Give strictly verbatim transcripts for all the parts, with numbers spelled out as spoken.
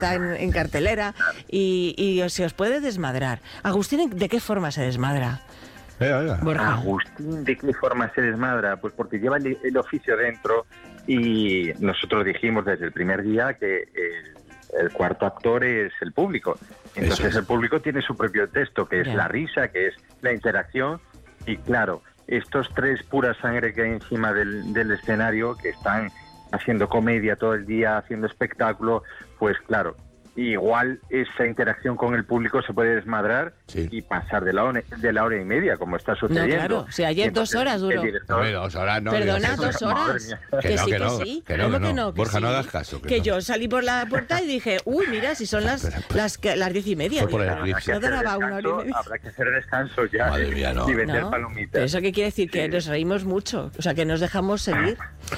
está en, en cartelera y, y se os puede desmadrar. Agustín, ¿de qué forma se desmadra? Venga, venga. Borja. Agustín, ¿de qué forma se desmadra? Pues porque lleva el, el oficio dentro y nosotros dijimos desde el primer día que el, el cuarto actor es el público. Entonces es. el público tiene su propio texto, que es yeah. la risa, que es la interacción y claro, estos tres pura sangre que hay encima del, del escenario, que están haciendo comedia todo el día, haciendo espectáculo, pues claro, igual esa interacción con el público se puede desmadrar sí. y pasar de la, hora, de la hora y media, como está sucediendo. No, claro, o sea, ayer dos horas duró. Director... No, dos horas no. Perdona, dos horas. Que, que no, sí, que, no, que sí. Que no, ¿Cómo que no? Que no? Borja, sí. no hagas caso. Que, que que no. yo salí por la puerta y dije, uy, mira, si son las las, las diez y media. Por digo, el no duraba una hora y media. Habrá que hacer descanso ya. Madre mía, no. Y vender no. palomitas. ¿Eso qué quiere decir? Sí. Que nos reímos mucho. O sea, que nos dejamos seguir.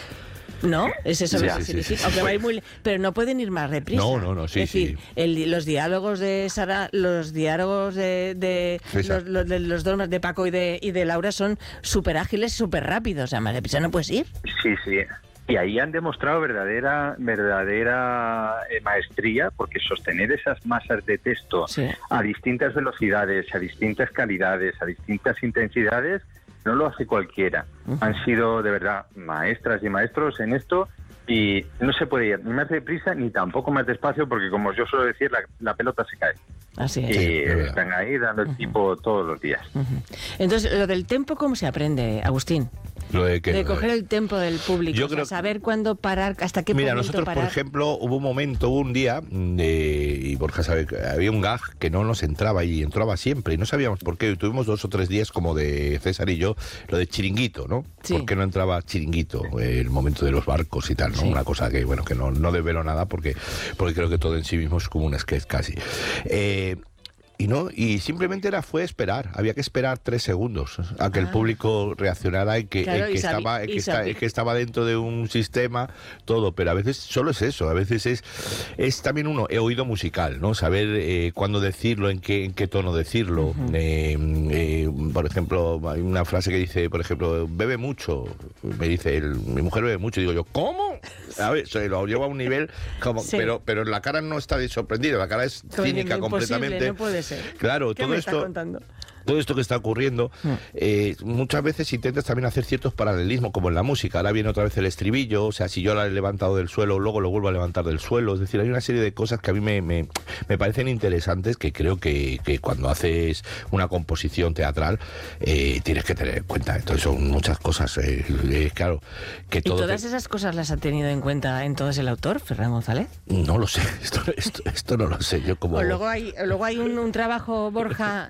¿No? Es eso sí, lo que sí, significa. Sí, sí, Aunque sí. va a ir muy... Pero no pueden ir más reprisa. No, no, no, sí, es decir, sí. El, los diálogos de Sara, los diálogos de, de los, los, de los dos de Paco y de, y de Laura son súper ágiles, súper rápidos. O sea, más deprisa no puedes ir. Sí, sí. Y ahí han demostrado verdadera verdadera eh, maestría, porque sostener esas masas de texto sí. a distintas velocidades, a distintas calidades, a distintas intensidades, no lo hace cualquiera. Uh-huh. Han sido de verdad maestras y maestros en esto y no se puede ir ni más deprisa ni tampoco más despacio porque, como yo suelo decir, la, la pelota se cae. Así es. Y sí, están ahí dando el uh-huh. tipo todos los días. Uh-huh. Entonces, lo del tempo, ¿cómo se aprende, Agustín? Lo de, que, de coger el tempo del público, yo o sea, creo, saber cuándo parar, hasta qué mira, momento nosotros, parar. por ejemplo, hubo un momento, hubo un día, eh, y Borja sabe que había un gag que no nos entraba y entraba siempre, y no sabíamos por qué. Tuvimos dos o tres días, como de César y yo, lo de chiringuito, ¿no? Sí. ¿Por qué no entraba chiringuito? Eh, el momento de los barcos y tal, ¿no? Sí. Una cosa que, bueno, que no, no develo nada porque, porque creo que todo en sí mismo es como un sketch casi. Eh... Y no, y simplemente era fue esperar, había que esperar tres segundos a que ah. el público reaccionara y que, claro, eh, que, y estaba, sabí, que, está, que estaba dentro de un sistema, todo, pero a veces solo es eso, a veces es es también uno, he oído musical, ¿no? Saber eh, cuándo decirlo, en qué, en qué tono decirlo. Uh-huh. eh, eh, por ejemplo, hay una frase que dice, por ejemplo, bebe mucho, me dice, el, mi mujer bebe mucho, y digo yo, ¿cómo? A ver, se lo lleva a un nivel, como, sí. pero, pero la cara no está sorprendida, la cara es como cínica completamente. No puede ser. Claro, ¿Qué todo me esto, estás contando? todo esto que está ocurriendo, mm. eh, muchas veces intentas también hacer ciertos paralelismos, como en la música. Ahora viene otra vez el estribillo, o sea, si yo la he levantado del suelo, luego lo vuelvo a levantar del suelo. Es decir, hay una serie de cosas que a mí me, me, me parecen interesantes, que creo que, que cuando haces una composición teatral eh, tienes que tener en cuenta. Entonces son muchas cosas, eh, eh, claro. Que todo ¿Y todas te... esas cosas las ha tenido en cuenta entonces el autor, Ferran González? No lo sé, esto, esto, esto no lo sé. Yo como... O luego hay, luego hay un, un trabajo, Borja,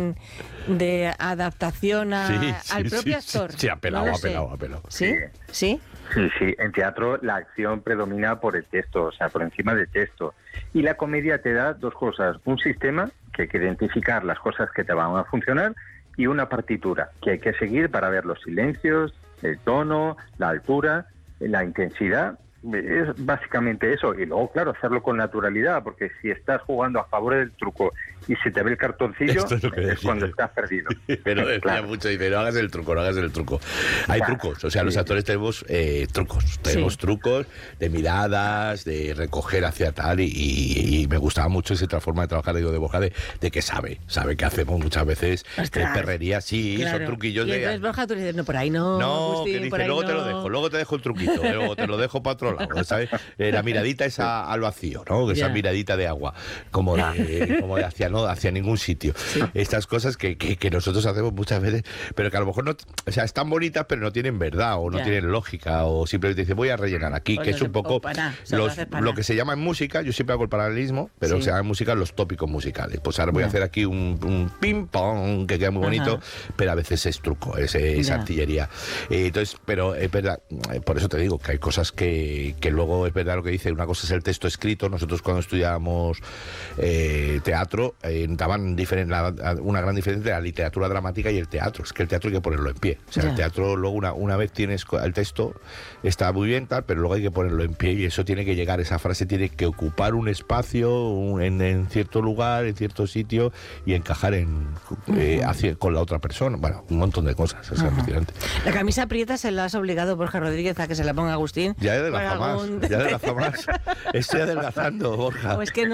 de adaptación a, sí, sí, al propio sí, actor. Sí, sí, apelado, no apelado, apelado. ¿Sí? ¿Sí? Sí, sí. En teatro la acción predomina por el texto, o sea, por encima del texto. Y la comedia te da dos cosas. Un sistema, que hay que identificar las cosas que te van a funcionar, y una partitura, que hay que seguir para ver los silencios, el tono, la altura, la intensidad. Es básicamente eso, y luego, claro, hacerlo con naturalidad, porque si estás jugando a favor del truco y se te ve el cartoncillo, Esto es, lo que es cuando estás perdido. Pero decía claro. mucho, dice, no hagas el truco, no hagas el truco. Hay claro. trucos, o sea, sí. los actores tenemos eh, trucos, tenemos sí. trucos de miradas, de recoger hacia tal, y, y, y me gustaba mucho esa forma de trabajar, digo, de Borja, de, de que sabe, sabe que hacemos muchas veces eh, perrería, sí, claro. son truquillos y de... entonces, Borja, tú dices, no, por ahí no, No, Agustín, que dice, por ahí luego no. te lo dejo, luego te dejo el truquito, luego te lo dejo para otro lado, ¿sabes? Eh, la miradita esa al vacío, ¿no? Esa yeah. miradita de agua, como de, como de hacia, no, hacia ningún sitio. Sí. Estas cosas que, que, que nosotros hacemos muchas veces, pero que a lo mejor no, o sea, están bonitas, pero no tienen verdad, o no yeah. tienen lógica, o simplemente dice, voy a rellenar aquí, o que es un poco para, los, lo que se llama en música, yo siempre hago el paralelismo, pero sí. se llama en música los tópicos musicales. Pues ahora voy yeah. a hacer aquí un, un ping-pong que queda muy bonito, Ajá. pero a veces es truco, es, es yeah. artillería. Eh, entonces, pero es verdad, por eso te digo que hay cosas que, que luego es verdad lo que dice, una cosa es el texto escrito. Nosotros cuando estudiábamos eh, teatro eh, daban diferen, la, una gran diferencia entre la literatura dramática y el teatro. Es que el teatro hay que ponerlo en pie. O sea, yeah. el teatro luego una, una vez tienes el texto, está muy bien tal, pero luego hay que ponerlo en pie y eso tiene que llegar, esa frase tiene que ocupar un espacio un, en, en cierto lugar, en cierto sitio y encajar en eh, uh-huh. hacia, con la otra persona. Bueno, un montón de cosas. Es uh-huh. La camisa aprieta se la has obligado Borja Rodríguez a que se la ponga Agustín. Ya he de la adelgaza más. algún... Ya adelgaza más. Estoy adelgazando, Borja. O es que